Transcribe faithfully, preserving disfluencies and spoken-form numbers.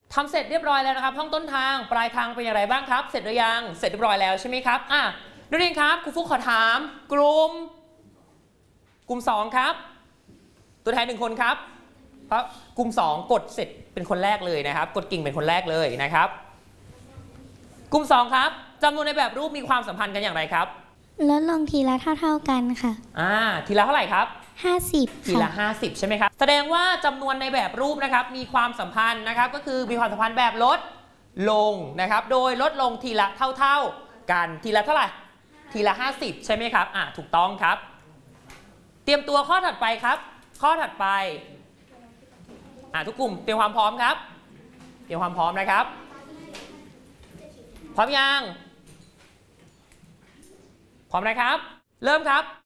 ทำเสร็จเรียบร้อยแล้วนะครับห้องต้นทางปลายทางเป็นอย่างไรบ้างครับเสร็จหรือยังเสร็จเรียบร้อยแล้วใช่ไหมครับอ่ะนักเรียนครับครูฟุกขอถามกลุ่มกลุ่มสองครับตัวแทนหนึ่งคนครับเพราะกลุ่มสองกดเสร็จเป็นคนแรกเลยนะครับกดกิ่งเป็นคนแรกเลยนะครับกลุ่มสองครับจำนวนในแบบรูปมีความสัมพันธ์กันอย่างไรครับลดลงทีละเท่าๆกันค่ะอ่าทีละเท่าไหร่ครับห้าสิบทีละห้าสิบใช่ไหมครับแสดงว่าจำนวนในแบบรูปนะครับมีความสัมพันธ์นะครับก็คือมีความสัมพันธ์แบบลดลงนะครับโดยลดลงทีละเท่าๆกันทีละเท่าไหร่ทีละห้าสิบใช่ไหมครับอ่าถูกต้องครับเตรียมตัวข้อถัดไปครับข้อถัดไปอ่าทุกกลุ่มเตรียมความพร้อมครับเตรียมความพร้อมนะครับพร้อมยังพร้อมนะครับเริ่มครับ